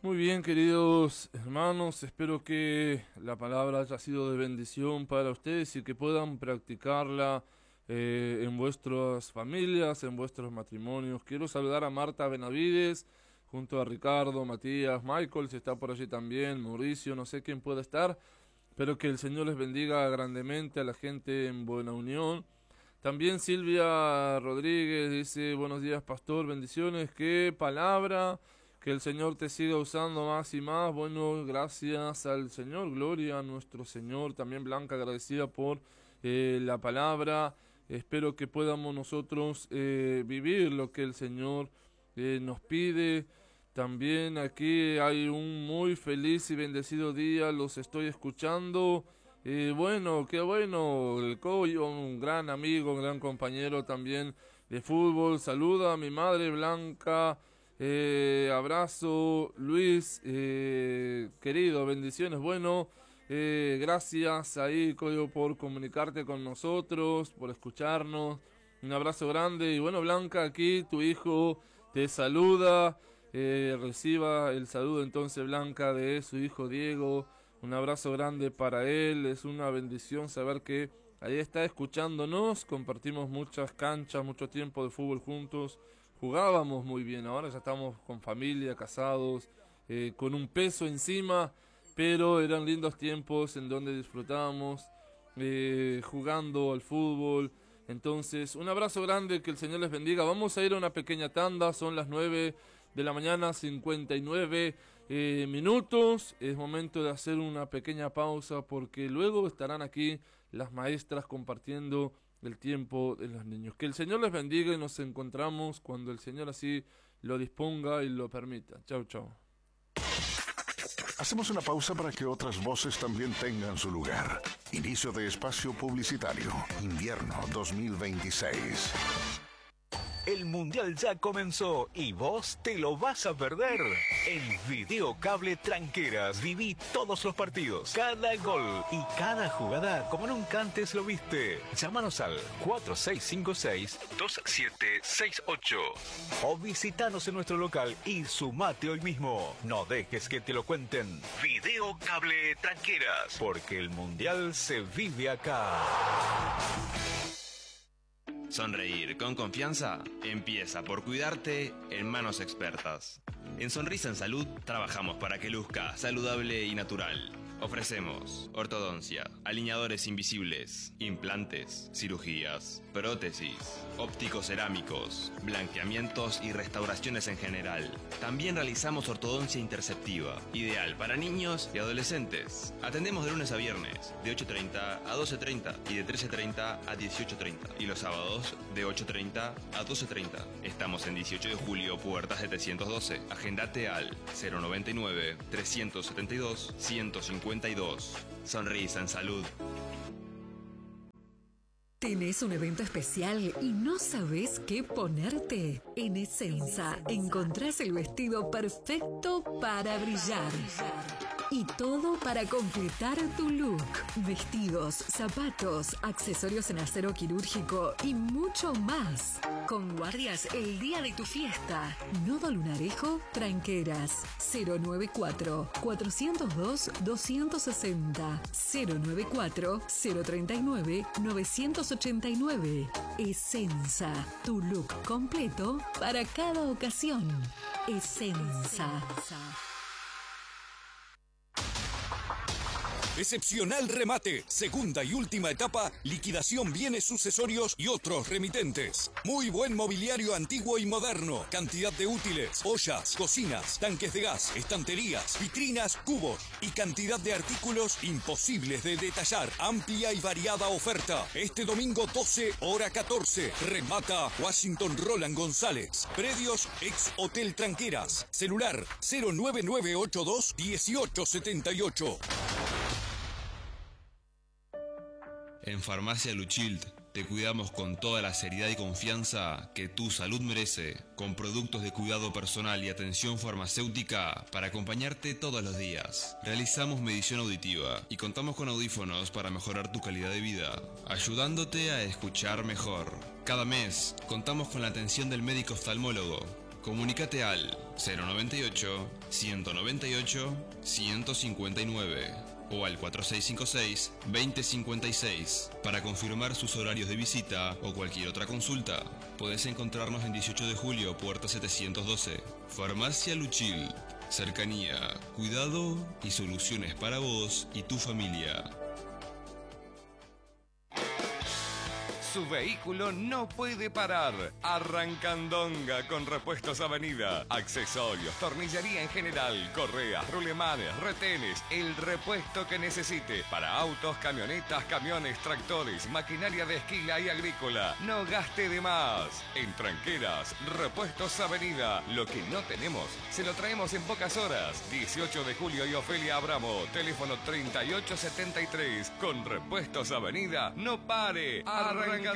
Muy bien, queridos hermanos, espero que la palabra haya sido de bendición para ustedes y que puedan practicarla en vuestras familias, en vuestros matrimonios. Quiero saludar a Marta Benavides, junto a Ricardo, Matías, Michael, si está por allí también, Mauricio, no sé quién puede estar, pero que el Señor les bendiga grandemente a la gente en Buena Unión. También Silvia Rodríguez dice: buenos días, pastor, bendiciones, qué palabra. Que el Señor te siga usando más y más. Bueno, gracias al Señor, gloria a nuestro Señor. También Blanca agradecida por la palabra. Espero que podamos nosotros vivir lo que el Señor nos pide. También aquí hay un muy feliz y bendecido día, los estoy escuchando. Bueno, qué bueno, el Coyo, un gran amigo, un gran compañero también de fútbol. Saluda a mi madre Blanca. Abrazo Luis, querido, bendiciones. Bueno, gracias ahí, Coyo, por comunicarte con nosotros, por escucharnos. Un abrazo grande. Y bueno, Blanca, aquí tu hijo te saluda. Reciba el saludo entonces, Blanca, de su hijo Diego. Un abrazo grande para él. Es una bendición saber que ahí está escuchándonos. Compartimos muchas canchas, mucho tiempo de fútbol juntos. Jugábamos muy bien, ahora ya estamos con familia, casados, con un peso encima, pero eran lindos tiempos en donde disfrutábamos jugando al fútbol. Entonces, un abrazo grande, que el Señor les bendiga. Vamos a ir a una pequeña tanda, son las 9 de la mañana, 59 minutos. Es momento de hacer una pequeña pausa porque luego estarán aquí las maestras compartiendo el tiempo de los niños. Que el Señor les bendiga y nos encontramos cuando el Señor así lo disponga y lo permita. Chau, chau. Hacemos una pausa para que otras voces también tengan su lugar. Inicio de espacio publicitario. Invierno 2026. El Mundial ya comenzó y vos te lo vas a perder. En Videocable Tranqueras viví todos los partidos, cada gol y cada jugada como nunca antes lo viste. Llámanos al 4656-2768 o visitanos en nuestro local y sumate hoy mismo. No dejes que te lo cuenten. Videocable Tranqueras, porque el Mundial se vive acá. Sonreír con confianza empieza por cuidarte en manos expertas. En Sonrisa en Salud trabajamos para que luzca saludable y natural. Ofrecemos ortodoncia, alineadores invisibles, implantes, cirugías, prótesis, ópticos cerámicos, blanqueamientos y restauraciones en general. También realizamos ortodoncia interceptiva, ideal para niños y adolescentes. Atendemos de lunes a viernes, de 8:30 a 12:30 y de 13:30 a 18:30. Y los sábados, de 8:30 a 12:30. Estamos en 18 de julio, puerta 712. Agendate al 099-372-152. Sonrisa en Salud. ¿Tenés un evento especial y no sabés qué ponerte? En Essenza encontrás el vestido perfecto para brillar. Y todo para completar tu look. Vestidos, zapatos, accesorios en acero quirúrgico y mucho más. Con guardias el día de tu fiesta. Nodo Lunarejo, Tranqueras. 094-402-260. 094-039-989. Essenza, tu look completo para cada ocasión. Essenza. Excepcional remate, segunda y última etapa, liquidación bienes sucesorios y otros remitentes. Muy buen mobiliario antiguo y moderno, cantidad de útiles, ollas, cocinas, tanques de gas, estanterías, vitrinas, cubos y cantidad de artículos imposibles de detallar. Amplia y variada oferta. Este domingo 12, hora 14, remata Washington Roland González. Predios ex Hotel Tranqueras. Celular 09982 1878. En Farmacia Luchild te cuidamos con toda la seriedad y confianza que tu salud merece, con productos de cuidado personal y atención farmacéutica para acompañarte todos los días. Realizamos medición auditiva y contamos con audífonos para mejorar tu calidad de vida, ayudándote a escuchar mejor. Cada mes contamos con la atención del médico oftalmólogo, Comunícate al 098-198-159 o al 4656-2056 para confirmar sus horarios de visita o cualquier otra consulta. Puedes encontrarnos en 18 de julio, puerta 712. Farmacia Luchil. Cercanía, cuidado y soluciones para vos y tu familia. Su vehículo no puede parar. Arrancandonga con Repuestos Avenida. Accesorios, tornillería en general, correas, rulemanes, retenes, el repuesto que necesite para autos, camionetas, camiones, tractores, maquinaria de esquila y agrícola. No gaste de más. En Tranqueras, Repuestos Avenida. Lo que no tenemos, se lo traemos en pocas horas. 18 de julio y Ofelia Abramo. Teléfono 3873. Con Repuestos Avenida, no pare. Arrancandonga.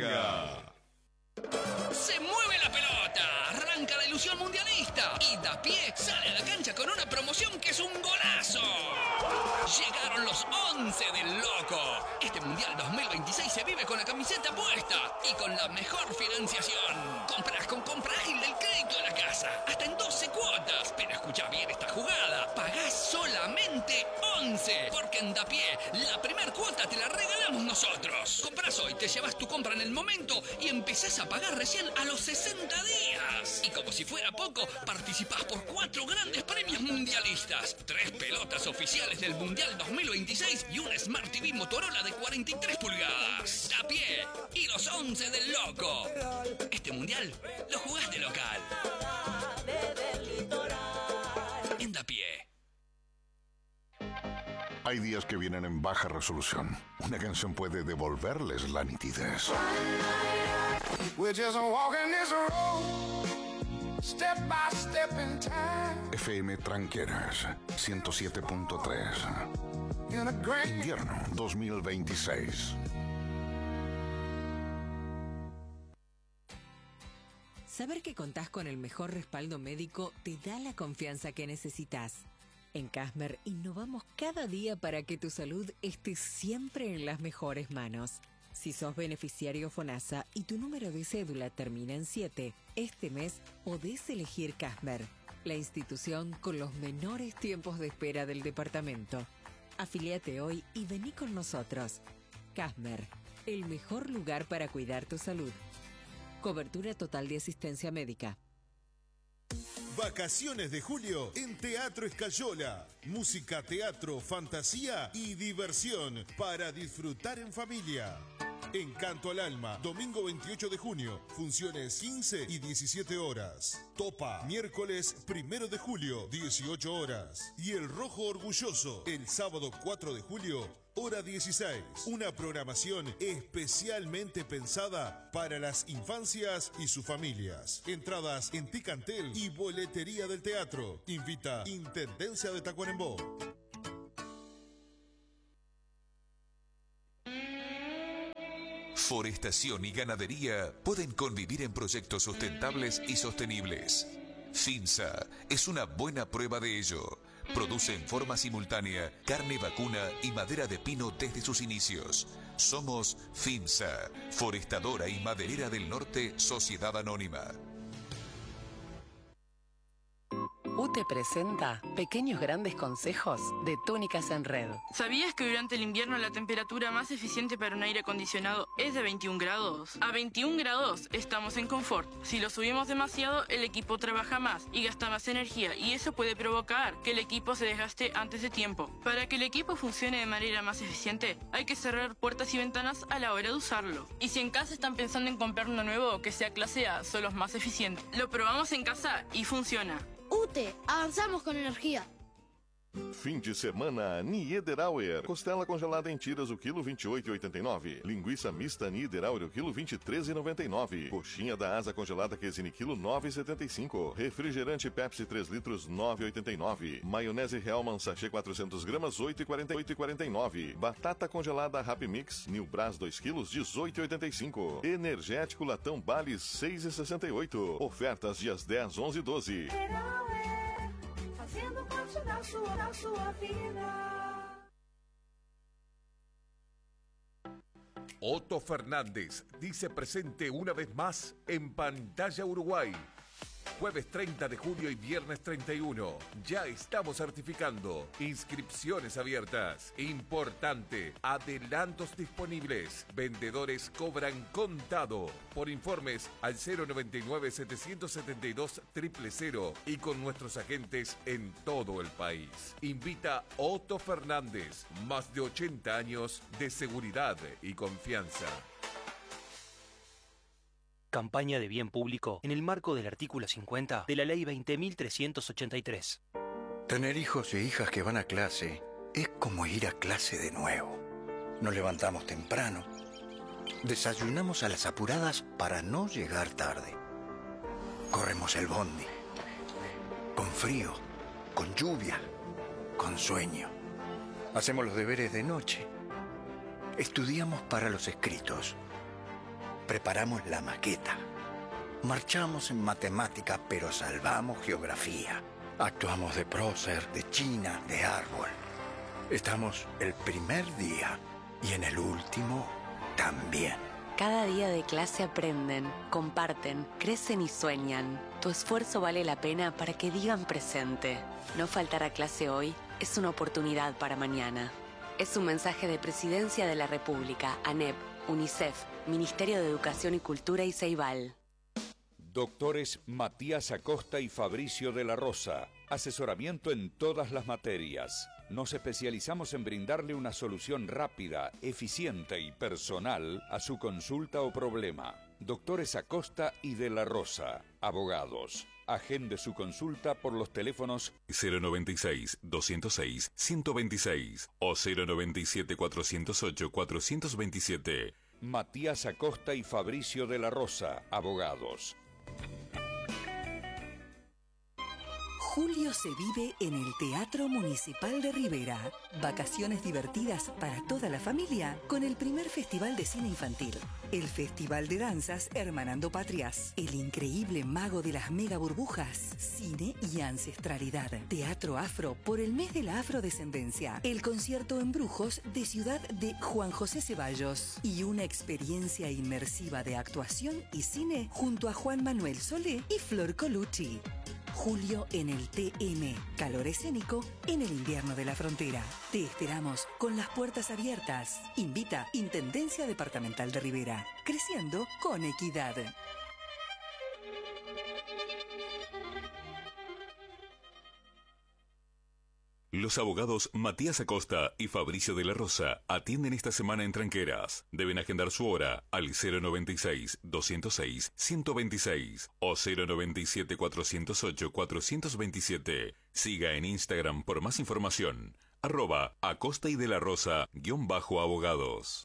Se mueve la pelota, arranca la ilusión mundialista y Dapié sale a la cancha con una promoción que es un golazo. Llegaron los 11 del Loco. Este Mundial 2026 se vive con la camiseta puesta y con la mejor financiación. Compras con compra ágil del crédito de la casa, hasta en 12 cuotas. Pero escucha bien esta jugada, pagás solamente 11, porque en Dapié la primer cuota te la regalamos nosotros. Comprás hoy, te llevas tu compra en el momento y empezás a pagar recién a los 60 días. Y como si fuera poco, participás por 4 grandes premios mundialistas, 3 pelotas oficiales del Mundial 2026 y un Smart TV Motorola de 43 pulgadas. Dapié y los 11 del Loco. Este Mundial lo jugás de local. En Dapié. Hay días que vienen en baja resolución. Una canción puede devolverles la nitidez. FM Tranqueras 107.3. Invierno 2026. Saber que contás con el mejor respaldo médico te da la confianza que necesitas. En Casmer innovamos cada día para que tu salud esté siempre en las mejores manos. Si sos beneficiario FONASA y tu número de cédula termina en 7, este mes podés elegir Casmer, la institución con los menores tiempos de espera del departamento. Afíliate hoy y vení con nosotros. Casmer, el mejor lugar para cuidar tu salud. Cobertura total de asistencia médica. Vacaciones de julio en Teatro Escayola. Música, teatro, fantasía y diversión para disfrutar en familia. Encanto al Alma, domingo 28 de junio, funciones 15 y 17 horas. Topa, miércoles 1 de julio, 18 horas. Y El Rojo Orgulloso, el sábado 4 de julio, hora 16. Una programación especialmente pensada para las infancias y sus familias. Entradas en Ticantel y boletería del teatro. Invita Intendencia de Tacuarembó. Forestación y ganadería pueden convivir en proyectos sustentables y sostenibles. FINSA es una buena prueba de ello. Produce en forma simultánea carne vacuna y madera de pino desde sus inicios. Somos FINSA, Forestadora y Maderera del Norte, Sociedad Anónima. UTE presenta Pequeños Grandes Consejos de Túnicas en Red. ¿Sabías que durante el invierno la temperatura más eficiente para un aire acondicionado es de 21 grados? A 21 grados estamos en confort. Si lo subimos demasiado, el equipo trabaja más y gasta más energía, y eso puede provocar que el equipo se desgaste antes de tiempo. Para que el equipo funcione de manera más eficiente, hay que cerrar puertas y ventanas a la hora de usarlo. Y si en casa están pensando en comprar uno nuevo que sea clase A, son los más eficientes. Lo probamos en casa y funciona. UTE, avançamos com energia. Fim de semana Niederauer. Costela congelada em tiras o quilo 28,89. Linguiça mista Niederauer o quilo 23,99. Coxinha da asa congelada quesine quilo 9,75. Refrigerante Pepsi 3 litros 9,89. Maionese Hellmann sachê 400 gramas 8,49. Batata congelada Happy Mix New Brás 2 quilos 18,85. Energético latão Bales 6,68. Ofertas dias 10, 11 e 12. Fazendo parte da sua vida. Otto Fernández dice presente una vez más en Pantalla Uruguay. jueves 30 de junio y viernes 31. Ya estamos certificando. Inscripciones abiertas. Importante. Adelantos disponibles. Vendedores cobran contado. Por informes al 099-772-000 y con nuestros agentes en todo el país. Invita Otto Fernández. Más de 80 años de seguridad y confianza. Campaña de bien público en el marco del artículo 50 de la Ley 20.383. Tener hijos e hijas que van a clase es como ir a clase de nuevo. Nos levantamos temprano, desayunamos a las apuradas para no llegar tarde. Corremos el bondi, con frío, con lluvia, con sueño. Hacemos los deberes de noche. Estudiamos para los escritos. Preparamos la maqueta. Marchamos en matemática, pero salvamos geografía. Actuamos de prócer, de china, de árbol. Estamos el primer día y en el último también. Cada día de clase aprenden, comparten, crecen y sueñan. Tu esfuerzo vale la pena para que digan presente. No faltar a clase hoy es una oportunidad para mañana. Es un mensaje de Presidencia de la República, ANEP, UNICEF, Ministerio de Educación y Cultura y Ceibal. Doctores Matías Acosta y Fabricio de la Rosa. Asesoramiento en todas las materias. Nos especializamos en brindarle una solución rápida, eficiente y personal a su consulta o problema. Doctores Acosta y de la Rosa. Abogados. Agende su consulta por los teléfonos 096-206-126 o 097-408-427. Matías Acosta y Fabricio de la Rosa, abogados. Julio se vive en el Teatro Municipal de Rivera. Vacaciones divertidas para toda la familia con el primer Festival de Cine Infantil. El Festival de Danzas Hermanando Patrias. El increíble mago de las mega burbujas. Cine y ancestralidad. Teatro afro por el mes de la afrodescendencia. El concierto en Brujos de Ciudad de Juan José Ceballos. Y una experiencia inmersiva de actuación y cine junto a Juan Manuel Solé y Flor Colucci. Julio en el TM. Calor escénico en el invierno de la frontera. Te esperamos con las puertas abiertas. Invita Intendencia Departamental de Rivera. Creciendo con equidad. Los abogados Matías Acosta y Fabricio de la Rosa atienden esta semana en Tranqueras. Deben agendar su hora al 096-206-126 o 097-408-427. Siga en Instagram por más información. @Acosta y de la Rosa _abogados.